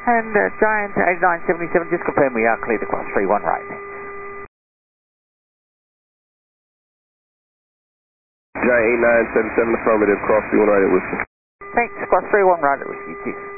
And Giant 8977, just confirm we are clear to cross 31 right. Giant 8977, affirmative, cross 31 right at Whiskey. Thanks, cross 31 right at Whiskey, cheers.